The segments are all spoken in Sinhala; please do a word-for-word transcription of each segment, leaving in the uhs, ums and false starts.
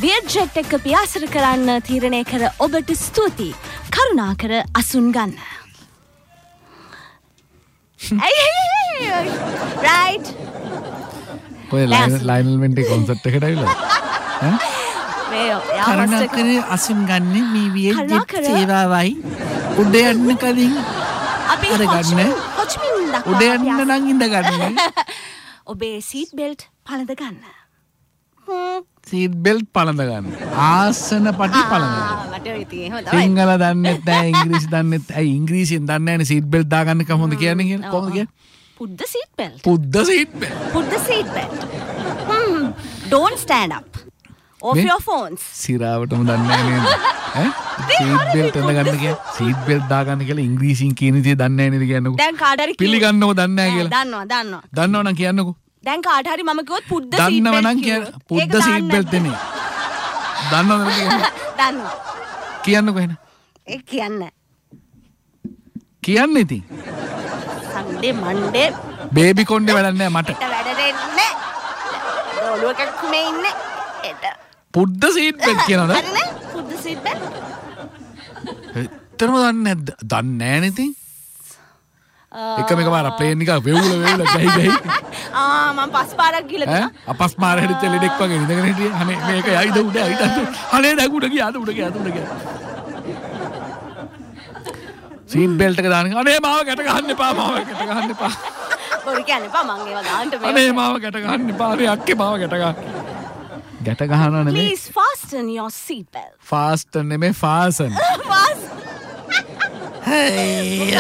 වියර්ජෙට් එක පියාසර කරන්න තීරණය කර ඔබට ස්තුතියි. කරුණාකර අසුන් ගන්න. right. ඔය ලයිනල් මෙන්ටි කොන්සර්ට් එකට ඇවිල්ලා. ඈ? මේ කරුණාකර අසුන් ගන්න මේ වියර්ජෙට් සේවාවයි උඩ යන්න කලින් අපි අරගන්න. හොච්මින් දක්වා උඩ යන්න නම් ඉඳ ගන්න. ඔබේ සීට් බෙල්ට් පළඳ ගන්න. සීට් බෙල්ට් පළඳ ගන්න. ආසන පටි පළඳ ගන්න. මට ඉතින් හොඳයි. සිංහල දන්නෙත් නැහැ ඉංග්‍රීසි දන්නෙත් නැහැ. ඉංග්‍රීසියෙන් දන්නේ නැහැනේ සීට් බෙල්ට් දාගන්න කොහොමද කියන්නේ කියලා. කොහොමද කියන්නේ? Put the seat belt. Put the seat belt. Put the seat belt. Hmm. Don't stand up. Off Me? your phones. සිරාවටම දන්නේ නැහැ නේද? ඈ? සීට් බෙල්ට් එක ගන්න කියන්නේ සීට් බෙල්ට් දාගන්න කියලා ඉංග්‍රීසියෙන් කියන දේ දන්නේ නැහැ නේද කියන්නකෝ. දැන් කාට හරි පිළිගන්නව දන්නේ නැහැ කියලා. දන්නවා දන්නවා. දන්නව නම් කියන්නකෝ. දැන් කාට හරි මම කිව්වොත් put the seat belt. දන්නව නම් කියන්න. put the seat belt එන්නේ. දන්නවද කියන්නේ? දන්නවා. කියන්නකෝ එහෙනම්. ඒ කියන්නේ. කියන්න ඉතින්. Sunday Monday බේබි කොණ්ඩේ වැඩක් නැහැ මට. වැඩ දෙන්නේ. ඔළුව කැක්කුමේ ඉන්නේ. එට. put the seat belt කියනවද? හරිනේ? put the seat belt. එතරම් දන්නේ නැද්ද? දන්නේ නැහැ නේ ඉතින්. එක මේක මාර ප්ලේන් එක වෙවුල වෙවුල ගහයි ගහයි. ආ මම පස් පාරක් ගිහලා ඈ තියා. අපස් මාර හැදිච්ච ලෙඩෙක් වගේ ඉඳගෙන හිටියේ. අනේ මේක යයිද උඩ යයිද? අනේ නැගුඩ ගියාද උඩ ගියාද උඩ ගියාද? සීට් බෙල්ට් එක දාන්න. අනේ මාව ගැට ගහන්න එපා මාව ගැට ගහන්න එපා. බොරු කියන්නේ එපා මං ඒවා ගාන්න මේ. අනේ මාව ගැට ගහන්න එපා. අනේ අක්කේ මාව ගැට ගන්න. ගැට ගහනවා නෙමෙයි. Please fasten your seat belt. Fast නෙමෙයි ෆාසන්. Fast. හේ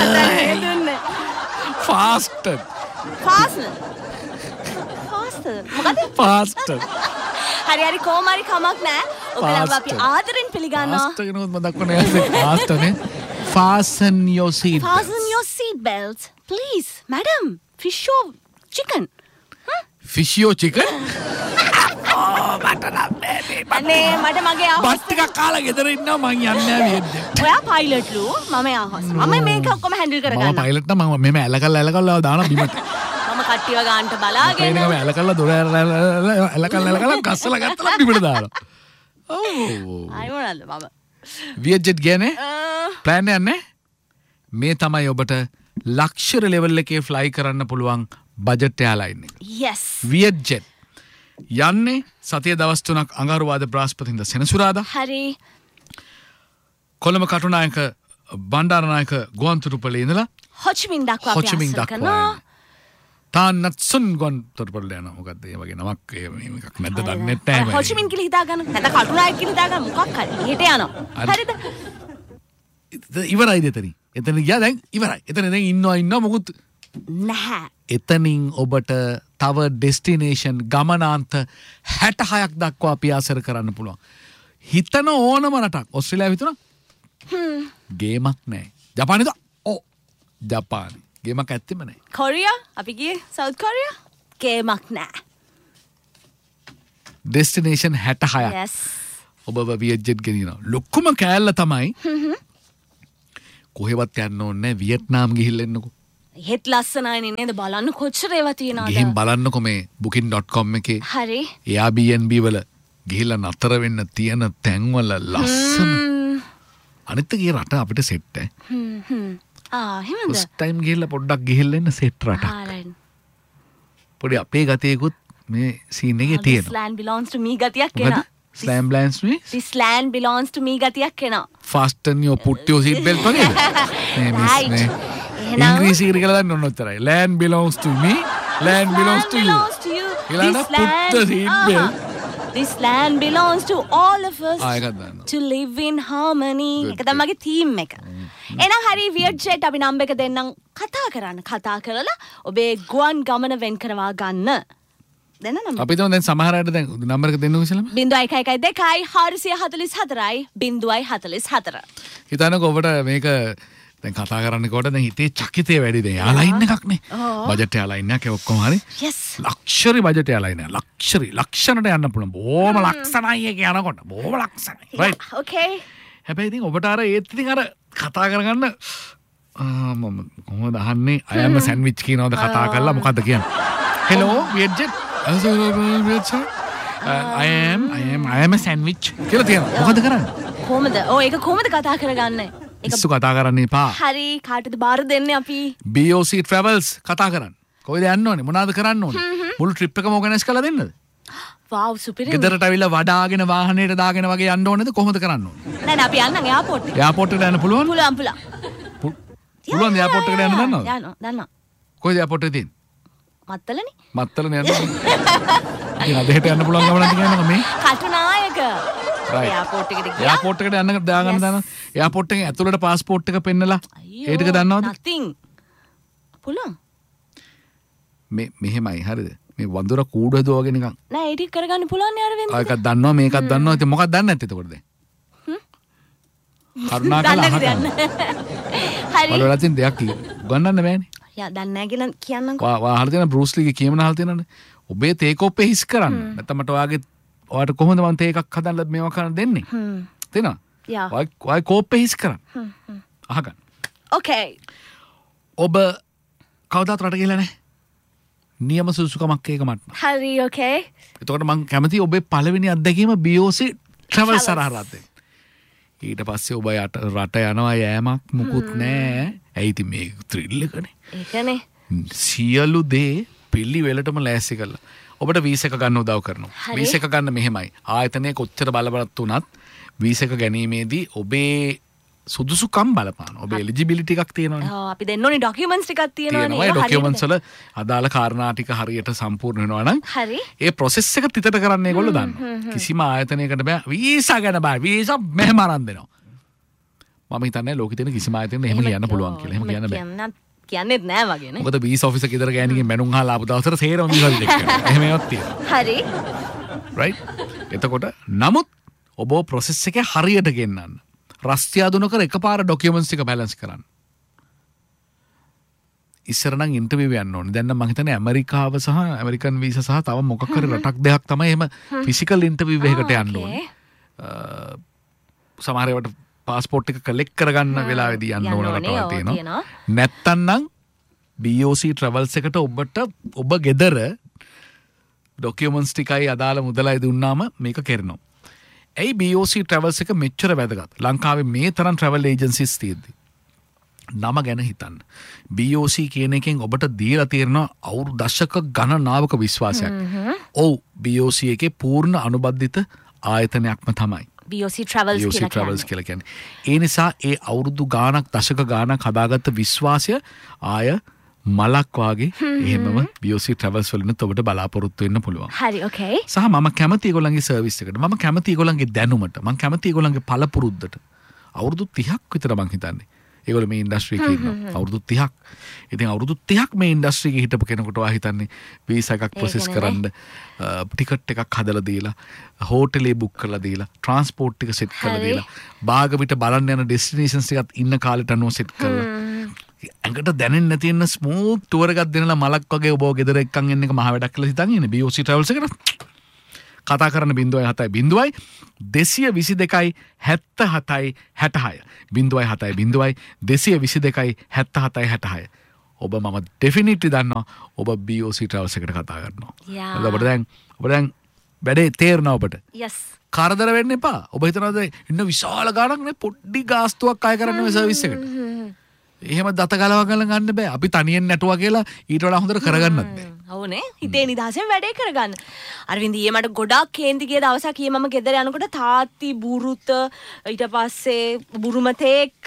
ෆාස්ට්. Fasten. Fasten. මොකද? ෆාස්ට්. හරි හරි කොහොම හරි කමක් නැහැ. ඔබලව අපි ආදරෙන් පිළිගන්නවා. ෆාස්ට් කෙනෙකුත් මම දක්වන්නේ නැහැ. ෆාස්ට් නේ. Fasten your seat. Fasten your seat belts. Please, madam. Fish or chicken? Fish or chicken? Oh, මට නම් බෑ. අනේ මට මගේ ආහස්. බත් ටිකක් කාලා ගෙදර ඉන්නවා මං යන්නේ නැහැ වියෙද්ද. ඔයා පයිලට් ලු මම ආහස්. මම මේක ඔක්කොම හැන්ඩල් කරගන්නවා. මම පයිලට් නම් මම මෙහෙම ඇල කරලා ඇල කරලා දානවා බිමට. මම කට්ටියව ගන්නට බලාගෙන. මේක මම ඇල කරලා දොර ඇල කරලා ඇල කරලා ගස්සලා ගත්තලා බිමට දානවා. ඔව්. අය මොනවාද මම? වියර්ජෙට් ගියනේ? ප්ලෑන් එකක් නැහැ. මේ තමයි ඔබට ලක්ෂරි ලෙවල් එකේ ෆ්ලයි කරන්න පුළුවන් බජට් එයාලයින් එක. Yes. වියර්ජෙට් යන්නේ සතිය දවස් තුනක් අඟහරුවාද බ්‍රහස්පතින්දා සෙනසුරාදා. හරි. කොළඹ කටුනායක බණ්ඩාරනායක ගුවන්තොටුපළේ ඉඳලා හොචිමින් දක්වා හොචිමින් ප්‍රයාස දක්වා කරනවා. තාන්නත්සන් ගුවන්තොටුපළේ යනවා. මොකද්ද ඒ වගේ නමක් ඒ එකක් නැද්ද දන්නේ නැහැ. හොචිමින් කියලා හිතා ගන්න. නැත්නම් කටුනායක කියලා හිතා ගන්න මොකක් හරි. හෙට යනවා. හරිද? ඉවරයිද එතනින්? එතන ගියා දැන් ඉවරයි. එතන දැන් ඉන්නවා ඉන්නවා මොකුත් නැහැ. එතනින් ඔබට තව ඩෙස්ටිනේෂන් ගමනාන්ත හැට හයක් දක්වා පියාසර කරන්න පුළුවන්. හිතන ඕනම රටක් ඔස්ට්‍රේලියාව හිතුණා? හ්ම්. ගේමක් නැහැ. ජපානේද? ඔව්. ජපානේ. ගේමක් ඇත්තෙම නැහැ. කොරියා? අපි ගියේ සවුත් කොරියා? ගේමක් නැහැ. ඩෙස්ටිනේෂන් හැට හයක්. Yes. ඔබව වියර්ජෙට් ගෙනියනවා. ලොකුම කෑල්ල තමයි කොහෙවත් යන්න ඕනේ නැහැ වියට්නාම් ගිහිල්ලා එන්නකෝ. හෙත් ලස්සනයි නේද බලන්න කොච්චර ඒවා තියෙනවද? ගිහින් බලන්නකෝ මේ booking dot com එකේ. හරි. Airbnb වල ගිහිල්ලා නතර වෙන්න තියෙන තැන්වල ලස්සන. අනිත් එකේ රට අපිට සෙට් ඈ. හ්ම් හ්ම්. ආ එහෙමද? ෆස්ට් ටයිම් ගිහිල්ලා පොඩ්ඩක් ගිහිල්ලා එන්න සෙට් රටක්. ආරෙන්. පොඩි අපේ ගතියකුත් මේ සීන් එකේ තියෙනවා. This land belongs to me ගතියක් එනවා. ස්ලෑම් බ්ලෑන්ස් මේ This land belongs to me ගතියක් එනවා. fasten your put your seat belt වගේද? මේ මිස් මේ ඉංග්‍රීසි ඉගෙන ගන්න ඕන උත්තරයි. land belongs to me, land belongs to you. ඊළඟ put the seat belt. This land belongs to all of us. ආ එකක් දාන්න. To live in harmony. ඒක තමයි මගේ theme එක. එහෙනම් හරි වියර්ජෙට් අපි නම් එක දෙන්නම් කතා කරන්න. කතා කරලා ඔබේ ගුවන් ගමන වෙන් කරවා ගන්න. දෙන්න නම් අපි තමයි දැන් සමහර අයට දැන් නම්බර් එක දෙන්නකෝ ඉස්සෙල්ලාම. බිංදුවයි එකයි එකයි දෙකයි හාරසිය හතළිස් හතරයි බිංදුවයි හතළිස් හතර. හිතන්නකෝ ඔබට මේක දැන් කතා කරන්නකොට දැන් හිතේ චකිතේ වැඩි දැන් යා ලයින් එකක් නේ. බජට් යා ලයින් එකක් ඔක්කොම හරි. Yes. ලක්ෂරි බජට් යා ලයින් එක. ලක්ෂරි ලක්ෂණට යන්න පුළුවන්. බොහොම ලක්ෂණයි එක යනකොට. බොහොම ලක්ෂණයි. right. Okay. හැබැයි ඉතින් ඔබට අර ඒත් ඉතින් අර කතා කරගන්න ආ මම කොහොමද අහන්නේ අයම සෑන්ඩ්විච් කියනවද කතා කරලා මොකද්ද කියන්නේ? hello vietjet I am I am I am a sandwich කියලා තියෙනවා. මොකද කරන්නේ? කොහමද? ඔව් ඒක කොහමද කතා කරගන්නේ? ඒක ඉස්සු කතා කරන්න එපා. හරි කාටද බාර දෙන්නේ අපි? B O C Travels කතා කරන්න. කොයිද යන්න ඕනේ? මොනවද කරන්න ඕනේ? මුළු ට්‍රිප් එකම ඕගනයිස් කරලා දෙන්නද? වාව් සුපිරියි. ගෙදරට අවිල්ලා වඩාගෙන වාහනේට දාගෙන වගේ යන්න ඕනේද? කොහොමද කරන්න ඕනේ? නෑ නෑ අපි යන්නම් එයාපෝට් එකට. එයාපෝට් එකට යන්න පුළුවන්? පුළුවන් පුළුවන්. පුළුවන් එයාපෝට් එකට යන්න දන්නවද? යන්න දන්නවා. කොයිද එයාපෝට් එක තියෙන්නේ? මත්තලනේ. මත්තලනේ යන්න. ඉතින් අදහෙට යන්න පුළුවන් ගමනක් කියනවා මේ. කටුනායක. එයාපෝට් එකට ගියා. එයාපෝට් එකට යන්න දාගන්න දානවා. එයාපෝට් එකෙන් ඇතුළට පාස්පෝර්ට් එක පෙන්නලා ඒ ටික දන්නවද? nothing. පුළුවන්. මේ මෙහෙමයි හරිද? මේ වඳුර කූඩු හදුවාගෙන නිකන්. නෑ ඒ ටික කරගන්න පුළුවන් නේ අර වෙන්නේ. ආ එකක් දන්නවා මේකක් දන්නවා. ඉතින් මොකක්ද දන්නේ නැත්තේ එතකොට දැන්? කරුණාකරලා අහන්න. හරි. වල වලින් දෙයක් ගන්නන්න බෑනේ. යා දන්නේ නැහැ කියලා කියන්නම්කෝ. වා වා අහලා තියෙන බෲස් ලීගේ කියමන අහලා තියෙනවනේ. ඔබේ තේක ඔප්පේ හිස් කරන්න. නැත්නම් මට ඔයාගේ ඔයාට කොහොමද මම තේකක් හදන්න මේවා කරන්න දෙන්නේ? හ්ම්. තේනවා? යා. ඔය ඔය කෝප්පේ හිස් කරන්න. හ්ම් හ්ම්. අහගන්න. ඕකේ. ඔබ කවදාත් රට ගිහලා නැහැ. නියම සුසුකමක් ඒක මට. හරි ඕකේ. එතකොට මම කැමතියි ඔබේ පළවෙනි අත්දැකීම B O C Travels සරහරත් දෙන්න. ඊට පස්සේ ඔබ යට රට යනවා යෑමක් මුකුත් නෑ. ඇයි ඉතින් මේ ත්‍රිල් එකනේ. ඒකනේ. සියලු දේ පිළිවෙලටම ලෑස්ති කරලා ඔබට වීසා එක ගන්න උදව් කරනවා. වීසා එක ගන්න මෙහෙමයි. ආයතනයේ කොච්චර බලපෑමක් තුනත් වීසා එක ගැනීමේදී ඔබේ සුදුසුකම් බලපාන. ඔබේ එලිජිබිලිටි එකක් තියෙනවනේ. ඔව් අපි දෙන්න ඕනේ ඩොකියුමන්ට්ස් ටිකක් තියෙනවනේ. ඒ ඩොකියුමන්ට්ස් වල අදාළ කාරණා ටික හරියට සම්පූර්ණ වෙනවා නම් හරි. ඒ ප්‍රොසෙස් එක තිතට කරන්න ඒගොල්ලෝ දන්නවා. කිසිම ආයතනයකට බෑ වීසා ගැන බෑ. වීසා මෙහෙම අරන් දෙනවා. මම හිතන්නේ ලෝකෙ තියෙන කිසිම ආයතනයක එහෙම කියන්න පුළුවන් කියලා. එහෙම කියන්න බෑ. කියන්නෙත් නෑ වගේ නේ. මොකද වීසා ඔෆිස් එක ඉදර ගෑණිගෙන් මැනුම් අහලා ආපු දවසට සේරම වීසා දෙක කරනවා. එහෙම ඒවත් තියෙනවා. හරි. රයිට්. එතකොට නමුත් ඔබ ප්‍රොසෙස් එකේ හරියට ගෙන්නන්න. රස්තියාදු නොකර එකපාර ඩොකියුමන්ට්ස් ටික බැලන්ස් කරන්න. ඉස්සර නම් ඉන්ටර්විව් යන්න ඕනේ. දැන් නම් මම හිතන්නේ ඇමරිකාව සහ ඇමරිකන් වීසා සහ තව මොකක් හරි රටක් දෙකක් තමයි එහෙම ෆිසිකල් ඉන්ටර්විව් එකකට යන්න ඕනේ. සමහර ඒවාට පාස්පෝර්ට් එක කලෙක්ට් කරගන්න වෙලාවෙදී යන්න ඕන රටවල් තියෙනවා. නැත්තම් නම් B O C Travels එකට ඔබට ඔබ ගෙදර ඩොකියුමන්ට්ස් ටිකයි අදාළ මුදලයි දුන්නාම මේක කරනවා. ඇයි B O C Travels එක මෙච්චර වැදගත්? ලංකාවේ මේ තරම් travel agencies තියෙද්දි. නම ගැන හිතන්න. B O C කියන එකෙන් ඔබට දීලා තියෙනවා අවුරුදු දශක ගණනාවක විශ්වාසයක්. ඔව් B O C එකේ පූර්ණ අනුබද්ධිත ආයතනයක්ම තමයි. B O C Travels B O C Travels කියලා කියන්නේ. ඒ නිසා ඒ අවුරුදු ගාණක් දශක ගාණක් හදාගත්ත විශ්වාසය ආය මලක් වාගේ එහෙමම B O C Travels වලින් ඔබට බලාපොරොත්තු වෙන්න පුළුවන්. හරි ඕකේ. සහ මම කැමති ඒගොල්ලන්ගේ සර්විස් එකට. මම කැමති ඒගොල්ලන්ගේ දැනුමට. මම කැමති ඒගොල්ලන්ගේ පළපුරුද්දට. අවුරුදු තිහක් විතර මං හිතන්නේ. ඒගොල්ලෝ මේ ඉන්ඩස්ට්‍රි එකේ ඉන්නවා. අවුරුදු තිහක්. ඉතින් අවුරුදු තිහක් මේ ඉන්ඩස්ට්‍රි එකේ හිටපු කෙනෙකුට වා හිතන්නේ වීසා එකක් ප්‍රොසෙස් කරන්න ටිකට් එකක් හදලා දීලා, හෝටලේ බුක් කරලා දීලා, ට්‍රාන්ස්පෝර්ට් ටික සෙට් කරලා දීලා, බාගවිට බලන්න යන ඩෙස්ටිනේෂන්ස් ටිකත් ඉන්න කාලෙට අනුව සෙට් කරලා. ඇඟට දැනෙන්නේ නැති වෙන ස්මූත් ටුවර් එකක් දෙනලා මලක් වගේ ඔබව ගෙදර එක්කන් එන්න එක මහ වැඩක් කියලා හිතන් ඉන්නේ B O C Travels එකට. කතා කරන බිංදුවයි හතයි බිංදුවයි දෙසිය විසි දෙකයි හැත්ත හතයි හැටහය. බිංදුවයි හතයි බිංදුවයි දෙසිය විසි දෙකයි හැත්ත හතයි හැටහය. ඔබ මම ඩෙෆිනිට්ලි දන්නවා ඔබ B O C Travels එකට කතා කරනවා. යා. ඔබට දැන් ඔබ දැන් වැඩේ තේරෙනවා ඔබට. yes. කරදර වෙන්න එපා. ඔබ හිතනවාද ඉන්න විශාල ගාණක් නේ පොඩ්ඩි ගාස්තුවක් අය කරන්න මේ සර්විස් එකට. එහෙම දත ගලව ගන්න ගන්න බෑ. අපි තනියෙන් නැටුවා කියලා ඊට වඩා හොඳට කරගන්නත් බෑ. ඔව්නේ. හිතේ නිදහසෙන් වැඩේ කරගන්න. අරවින්ද ඊයේ මට ගොඩාක් කේන්ති ගිය දවසක් ඊයේ මම ගෙදර යනකොට තාත්ති බුරුත ඊට පස්සේ බුරුමතේක්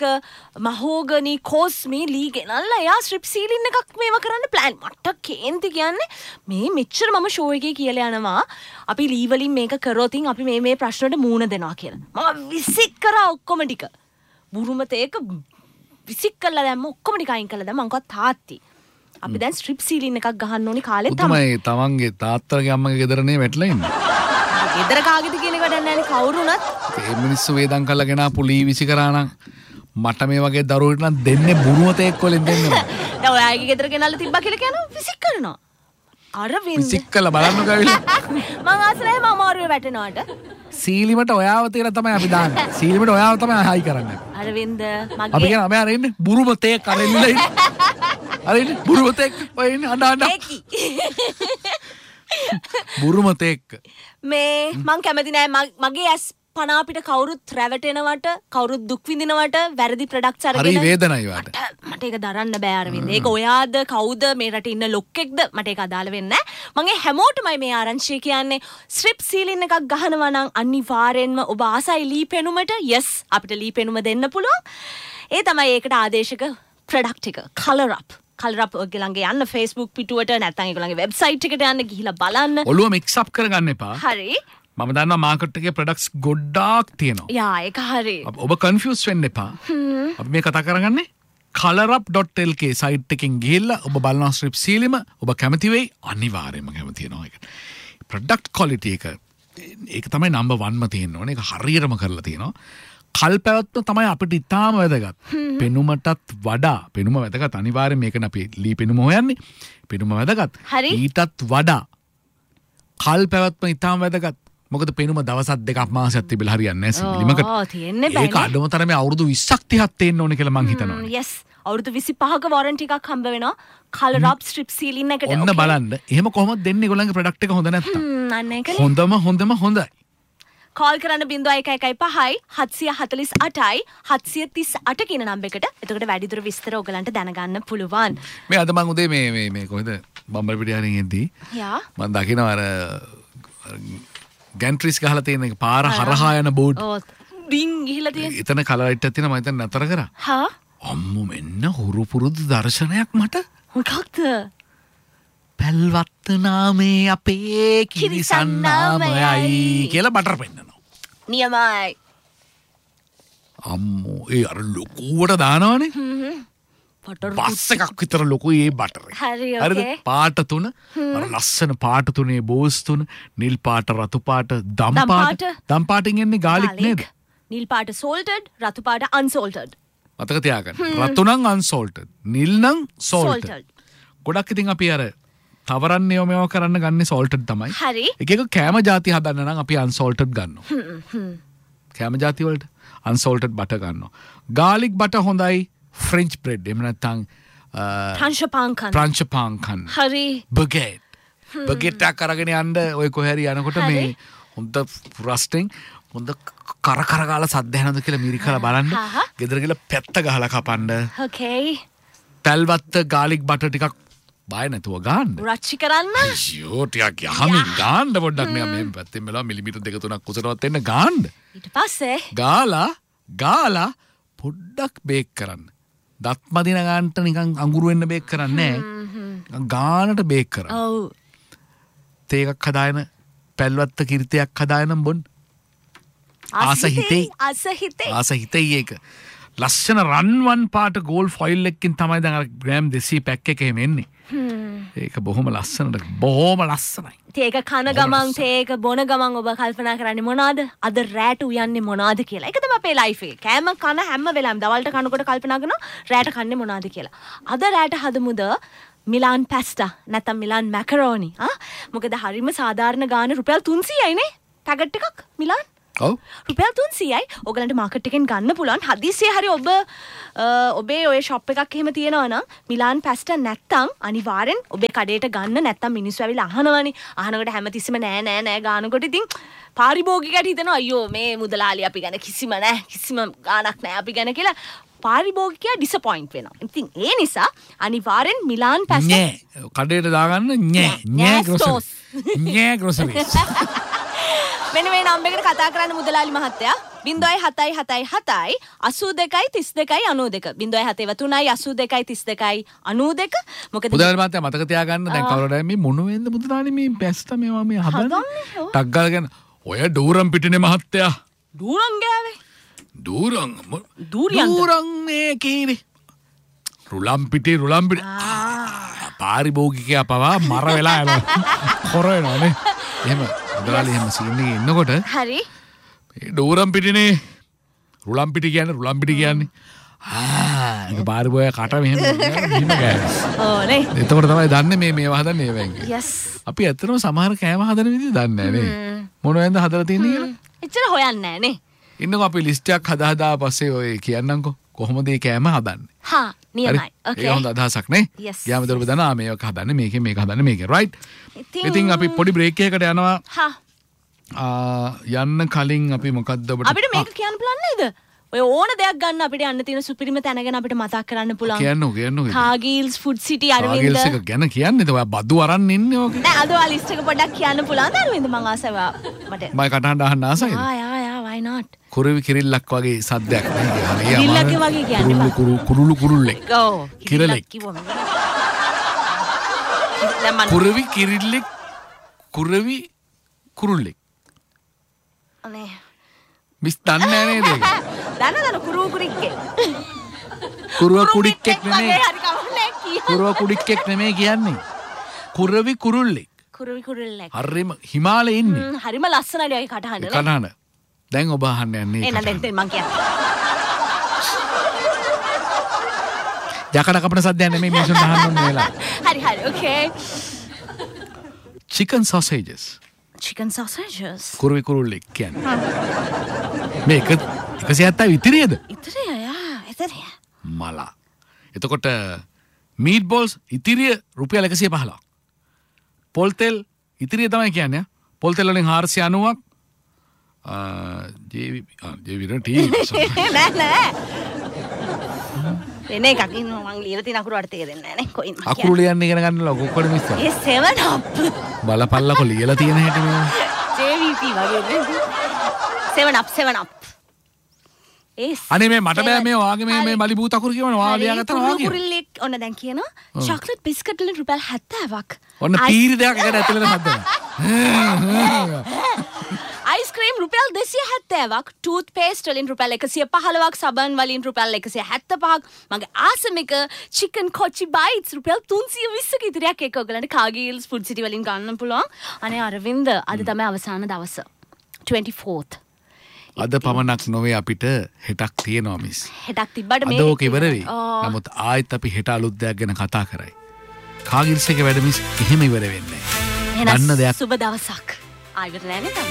මහෝගනි කොස්මි ලී ගෙනල්ලා එයා ස්ට්‍රිප් සීලින් එකක් මේව කරන්න ප්ලෑන්. මට කේන්ති කියන්නේ මේ මෙච්චර මම ෂෝ එකේ කියලා යනවා. අපි ලී වලින් මේක කරොත් අපි මේ මේ ප්‍රශ්න වලට මූණ දෙනවා කියලා. මම විසික් කරා ඔක්කොම ටික. බුරුමතේක විසික් කළා දැම්ම ඔක්කොම ටික අයින් කළා දැම්ම මං කිව්වා තාත්ති අපි දැන් ස්ට්‍රිප් සීලින් එකක් ගහන්න ඕනි කාලේ තමයි. තමන්ගේ තාත්තගේ අම්මගේ ගෙදරනේ වැටලා ඉන්නේ. ගෙදර කාගෙද කියන එක වැඩක් නැහැ නේ කවුරු උනත්. ඒ මිනිස්සු වේදම් කරලා ගෙන පුලී විසි කරා නම් මට මේ වගේ දරුවෙක් නම් දෙන්නේ බුරුවතෙක් වලින් දෙන්නේ. දැන් ඔයාගේ ගෙදර ගෙනල්ලා තිබ්බා කියලා කියනවා විසික් කරනවා. අර වෙන්නේ විසික් කළා බලන්නකෝ ඇවිල්ලා. මං ආසලයි මම අමාරුවේ වැටෙනවට. සීලිමට ඔයාව තියලා තමයි අපි දාන්නේ. සීලිමට ඔයාව තමයි හයි කරන්නේ. අරවින්ද මගේ අපි කියන අපි අර ඉන්නේ බුරුමතේ කරෙල්ලලා ඉන්නේ. අර ඉන්නේ බුරුමතේ ඔය ඉන්නේ අඬ අඬ. බුරුමතෙක්. මේ මං කැමති නෑ මගේ ඇස් පනාපිට කවුරුත් රැවටෙනවට කවුරුත් දුක් විඳිනවට වැරදි ප්‍රොඩක්ට්ස් අරගෙන හරි වේදනයි වාට. මට ඒක දරන්න බෑ අරවින්ද. ඒක ඔයාද කවුද මේ රටේ ඉන්න ලොක්කෙක්ද මට ඒක අදාළ වෙන්නේ නෑ. මගේ හැමෝටමයි මේ ආරංචිය කියන්නේ ස්ට්‍රිප් සීලින් එකක් ගහනවා නම් අනිවාර්යෙන්ම ඔබ ආසයි ලී පෙනුමට. yes අපිට ලී පෙනුම දෙන්න පුළුවන්. ඒ තමයි ඒකට ආදේශක ප්‍රොඩක්ට් එක කලර් අප්. කලර් අප් ඔයගලගේ යන්න Facebook පිටුවට නැත්නම් ඒගොල්ලන්ගේ වෙබ්සයිට් එකට යන්න ගිහිල්ලා බලන්න. ඔළුව මික්ස් අප් කරගන්න එපා. හරි. මම දන්නවා මාකට් එකේ ප්‍රොඩක්ට්ස් ගොඩාක් තියෙනවා. යා ඒක හරි. ඔබ කන්ෆියුස් වෙන්න එපා. අපි මේ කතා කරගන්නේ colorup dot l k site එකකින් ගිහිල්ලා ඔබ බලනවා ස්ට්‍රිප් සීලිම ඔබ කැමති වෙයි අනිවාර්යයෙන්ම කැමති වෙනවා ඒක. ප්‍රොඩක්ට් ක්වොලිටි එක ඒක තමයි නම්බර් වන් ම තියෙන්න ඕනේ. ඒක හරියටම කරලා තියෙනවා. කල් පැවැත්ම තමයි අපිට ඉතාම වැදගත්. පෙනුමටත් වඩා පෙනුම වැදගත් අනිවාර්යයෙන් මේකන අපි ලී පෙනුම හොයන්නේ. පෙනුම වැදගත්. ඊටත් වඩා කල් පැවැත්ම ඉතාම වැදගත්. මොකද පෙනුම දවසක් දෙකක් මාසයක් තිබිලා හරියන්නේ නැහැ සිලිමකට. ඔව් තියෙන්නේ බෑනේ. ඒක අඩම තරමේ අවුරුදු විස්සක් තිහක් තියෙන්න ඕනේ කියලා මං හිතනවා. yes අවුරුදු විසිපහක වොරන්ටි එකක් හම්බ වෙනවා කලර් අප් ස්ට්‍රිප් සීලින් එකට. ඔන්න බලන්න. එහෙම කොහොමද දෙන්නේ ඒගොල්ලන්ගේ ප්‍රොඩක්ට් එක හොඳ නැත්තම්? හ්ම් අන්න ඒකනේ. හොඳම හොඳම හොඳයි. කෝල් කරන්න බිංදුව එක එකයි පහයි හත්සිය හතලිස් අටයි හත්සිය තිස් අට කියන නම්බරයකට. එතකොට වැඩිදුර විස්තර ඔයගලන්ට දැනගන්න පුළුවන්. මේ අද මං උදේ මේ මේ මේ කොහෙද බම්බරපිටිය හරින් එද්දී යා මං දකිනවා අර ගැන්ට්‍රිස් ගහලා තියෙන එක පාර හරහා යන බෝඩ්. ඔව් ඩින් ගිහිලා තියෙන. එතන කලර් ලයිට් එකක් තියෙනවා මම එතන නතර කරා. හා අම්මු මෙන්න හුරු පුරුදු දර්ශනයක් මට. මොකක්ද? පැල්වත්ත නාමේ අපේ කිරිසන්නාමයයි කියලා බටර් පෙන්නනවා. නියමයි. අම්මෝ ඒ අර ලොකුවට දානවනේ. බටර් බස් එකක් විතර ලොකුයි ඒ බටර් එක. හරි හරිද? ඕකේ. පාට තුන අර ලස්සන පාට තුනේ බෝස් තුන නිල් පාට රතු පාට දම් පාට දම් පාටින් එන්නේ ගාලික් නේද? නිල් පාට සෝල්ටඩ් රතු පාට අන්සෝල්ටඩ්. මතක තියාගන්න. රතු නම් අන්සෝල්ටඩ් නිල් නම් සෝල්ටඩ්. ගොඩක් ඉතින් අපි අර තවරන්නේ මේව කරන්න ගන්නේ සෝල්ටඩ් තමයි. හරි. එක එක කෑම ಜಾති හදන්න නම් අපි අන්සෝල්ටඩ් ගන්නවා. කෑම ಜಾති වලට අන්සෝල්ටඩ් බටර් ගන්නවා. ගාලික් බටර් හොඳයි. ෆ්‍රෙන්ච් බ්‍රෙඩ් එහෙම නැත්නම් ප්‍රංශපාංකන් ප්‍රංශපාංකන් හරි බගෙට් බගෙට් එක අරගෙන යන්න ඔය කොහේ හරි යනකොට මේ හොඳ රස්ටිං හොඳ කර කර ගාලා සද්ද ඇහෙනවද කියලා මිරිකලා බලන්න. ගෙදර ගිහලා පැත්ත ගහලා කපන්න. ඕකේ. තල්වත්ත ගාලික් බටර් ටිකක් බය නැතුව ගන්න. රච්චි කරන්න. අයියෝ ටිකක් යහමින් ගන්න පොඩ්ඩක් නිකන් මේ පැත්තෙන් මෙලා මිලිමීටර් දෙක තුනක් උසටවත් එන්න ගන්න. ඊට පස්සේ ගාලා ගාලා පොඩ්ඩක් බේක් කරන්න. දත් මදින ගන්නට නිකන් අඟුරු වෙන්න බේක් කරන්නේ නැහැ. ගානට බේක් කරන්න. ඔව්. තේ එකක් හදාගෙන පැල්වත්ත කිරිතයක් හදාගෙන බොන්න. ආස හිතෙයි. ආස හිතෙයි. ආස හිතෙයි ඒක. ලස්සන රන්වන් පාට ගෝල් ෆොයිල් එකකින් තමයි දැන් අර ග්‍රෑම් දෙසීය පැක් එක එහෙම එන්නේ. ඒක බොහොම ලස්සනට බොහොම ලස්සනයි. තේක කන ගමන් තේක බොන ගමන් ඔබ කල්පනා කරන්නේ මොනවද? අද රැට උයන්නේ මොනවද කියලා. ඒක තමයි අපේ ලයිෆ් එක. කෑම කන හැම වෙලාවෙම දවල්ට කනකොට කල්පනා කරනවා රැට කන්නේ මොනවද කියලා. අද රැට හදමුද මිලාන් පැස්ටා නැත්නම් මිලාන් මැකරෝනි. ආ මොකද හරිම සාධාරණ ගාන රුපියල් තුන්සීයයි නේ. පැකට් එකක් මිලාන්. ඔව්. රුපියල් තුන්සීයයි. ඔයගලන්ට මාකට් එකෙන් ගන්න පුළුවන්. හදිස්සියේ හරි ඔබ ඔබේ ඔය ෂොප් එකක් එහෙම තියෙනවා නම් මිලාන් පැස්ටා නැත්තම් අනිවාර්යෙන් ඔබේ කඩේට ගන්න. නැත්තම් මිනිස්සු ඇවිල්ලා අහනවනේ. අහනකොට හැමතිස්සෙම නෑ නෑ නෑ ගානකොට ඉතින් පාරිභෝගිකයට හිතනවා අයියෝ මේ මුදලාලි අපි ගැන කිසිම නෑ කිසිම ගානක් නෑ අපි ගැන කියලා. පාරිභෝගිකයා ඩිසපොයින්ට් වෙනවා. ඉතින් ඒ නිසා අනිවාර්යෙන් මිලාන් පැස්ටා නෑ කඩේට දාගන්න නෑ නෑ ග්‍රොසරිස්. නෑ ග්‍රොසරිස්. මෙන්න මේ නම්බර් එකට කතා කරන්න මුදලාලි මහත්තයා. බිංදුවයි හතයි හතයි හතයි අසූ දෙකයි තිස් දෙකයි අනූ දෙක. බිංදුවයි හතේ තුනයි අසූ දෙකයි තිස් දෙකයි අනූ දෙක. මොකද මුදලාලි මහත්තයා මතක තියාගන්න දැන් කවුරුහරි මේ මොන වෙන්ද මුදලාලි මේ පැස්ටා මේවා මේ හදන්නේ. ටක් ගාලා ඔය ඩෝරම් පිටිනේ මහත්තයා. ඩූරම් ගෑවේ. ඩූරම් දූරියන්ද? ඩූරම් මේ කීනේ. රුලම් පිටේ රුලම් පිටේ. පාරිභෝගිකයා පවා මර වෙලා යනවා. හොර වෙනවානේ. එහෙම මුදලාලි එහෙම සීන් එකේ ඉන්නකොට හරි මේ ඩෝරම් පිටිනේ රුලම් පිටි කියන්නේ රුලම් පිටි කියන්නේ ආ ඒක පාරිභෝගය කට මෙහෙම මෙහෙම ගෑනවා. ඕනේ. එතකොට තමයි දන්නේ මේ මේවා හදන්නේ ඒවෙන්. යස්. අපි ඇත්තටම සමහර කෑම හදන විදිහ දන්නේ නැහැ නේ. මොන වෙන්ද හදලා තියන්නේ කියලා. එච්චර හොයන්නේ නැහැ නේ. ඉන්නකෝ අපි ලිස්ට් එකක් හදා හදා පස්සේ ඔය කියන්නම්කෝ. කොහොමද ඒ කෑම හදන්නේ. හා නියමයි. ඕකේ. ඒක හොඳ අදහසක් නේ. ගියාම දරුවෝ දන්නා මේක හදන්නේ මේකේ මේක හදන්නේ මේකේ රයිට්. ඉතින් අපි පොඩි බ්‍රේක් එකකට යනවා. හා යන්න කලින් අපි මොකද්ද ඔබට අපිට මේක කියන්න පුළුවන් නේද? ඔය ඕන දෙයක් ගන්න අපිට යන්න තියෙන සුපිරිම තැන ගැන අපිට මතක් කරන්න පුළුවන්. කියන්නෝ කියන්නෝ. කාගීල්ස් ෆුඩ් සිටි අරවින්ද. කාගීල්ස් එක ගැන කියන්නේද? ඔයා බදු අරන් ඉන්නේ ඕකේ. නෑ අද ඔයා ලිස්ට් එක පොඩ්ඩක් කියන්න පුළුවන් අරවින්ද මං ආසව මට. මම කටහඬ අහන්න ආසයිද? ආ යා යා why not? කුරුවි කිරිල්ලක් වගේ සද්දයක් නේ. කිරිල්ලක් වගේ කියන්නේ. කුරුළු කුරුළු කුරුල්ලෙක්. ඔව්. කිරලෙක්. කුරුවි කිරිල්ලෙක් කුරුවි කුරුල්ලෙක්. අනේ මිස් දන්නේ නැහැ නේද ඒක? දන්න දන්න කුරුව කුරික්කේ. කුරුව කුඩික්කෙක් නෙමෙයි. කුරුව කුඩික්කෙක් නෙමෙයි කියන්නේ. කුරුවි කුරුල්ලෙක්. කුරුවි කුරුල්ලෙක්. හරිම හිමාලයේ ඉන්නේ. හ්ම් හරිම ලස්සනයි ඔය කටහඬ නේ. කටහඬ. දැන් ඔබ අහන්න යන්නේ. එන්න දැන් දැන් මං කියන්නේ. යකඩ කපන සද්දයක් නෙමෙයි මිනිස්සුන් අහන්න ඕනේ වෙලා. හරි හරි okay. Chicken sausages. Chicken sausages. කුරුවි කුරුල්ලෙක් කියන්නේ. මේක එකසිය හැත්තෑ ඉතිරියද? ඉතිරිය යා ඉතිරිය. මලා. එතකොට මීට් බෝල්ස් ඉතිරිය රුපියල් එකසිය පහළොවක්. පොල් තෙල් ඉතිරිය තමයි කියන්නේ. පොල් තෙල් වලින් හාරසිය අනූවක්. අ ජීවි ජීවි රටි. නෑ නෑ. එනේ එකක් ඉන්නවා මං ලියලා තියෙන අකුරු වලට තේරෙන්නේ නැහැ නේ කොයින්ද මං අකුරු ලියන්න ඉගෙන ගන්න ලොකු කොඩ මිස් ඒ seven up බලපල්ලකො ලියලා තියෙන හැටි මේ J V P වගේ නේද seven up seven up ඒ අනේ මේ මට බෑ මේ වාගේ මේ මේ බලි බූත අකුරු කියවන වා ලියාගත්තා වාගේ කුරුල්ලෙක් ඔන්න දැන් කියනවා චොක්ලට් බිස්කට් වලින් රුපියල් හැත්තෑවක් ඔන්න පීරි දෙකක් එකට ඇතුළේ හදන්න අයිස්ක්‍රීම් රුපියල් දෙසිය හැත්තෑවක් ටූත් පේස්ට් වලින් රුපියල් එකසිය පහළොවක් සබන් වලින් රුපියල් එකසිය හැත්තෑපහක් මගේ ආසම එක චිකන් කොචි බයිට්ස් රුපියල් තුන්සිය විස්සක ඉතිරියක් එක ඔයගලන්ට කාගීල්ස් ෆුඩ් සිටි වලින් ගන්න පුළුවන් අනේ අරවින්ද අද තමයි අවසාන දවස twenty-fourth අද පමණක් නොවේ අපිට හෙටක් තියෙනවා මිස් හෙටක් තිබ්බට මේ අද ඕක ඉවර වෙයි නමුත් ආයෙත් අපි හෙට අලුත් දෙයක් ගැන කතා කරයි කාගීල්ස් එක වැඩ මිස් එහෙම ඉවර වෙන්නේ නැහැ ගන්න දෙයක් සුබ දවසක් ආයෙත් නෑ නේද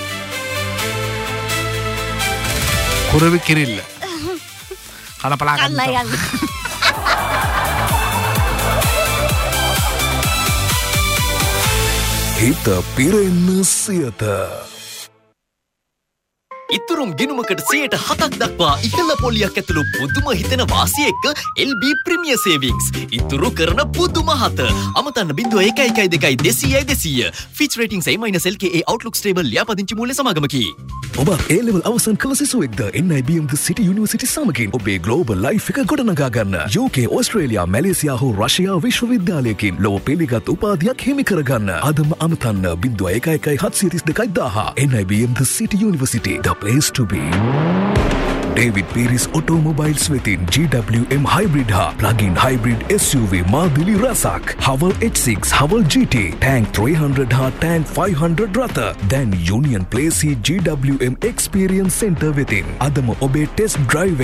කුරුවි කිරිල්ල කන පලා ගන්න හිත පිරෙන්න සියත ඉතුරුම් ගිණුමකට සියයට හතක් දක්වා ඉහළ පොලියක් ඇතුළු පුදුම හිතෙන වාසිය එක්ක L B Premier Savings ඉතුරු කරන පුදුම හත අමතන්න බිංදුව එකයි එකයි දෙකයි දෙසීයයි දෙසීය Fitch Ratings A- L K A Outlook Stable ලියාපදිංචි මූල්‍ය සමාගමකි ඔබ A level අවසන් කළ සිසුවෙක්ද N I B M The City University සමගින් ඔබේ ග්ලෝබල් ලයිෆ් එක ගොඩනගා ගන්න U K ඕස්ට්‍රේලියා මැලේසියා හෝ රෂ්‍යා විශ්වවිද්‍යාලයකින් ලොව පිළිගත් උපාධියක් හිමි කරගන්න අදම අමතන්න බිංදුව එකයි එකයි හත්සිය තිස් දෙකයි දාහ N I B M The City University the place to be David Pieris Automobiles within G W M Hybrid ha plug-in hybrid S U V Madili Rasak Haval H six Haval G T Tank three hundred ha Tank five hundred rather then Union Place G W M Experience Center within Adama Obe Test Drive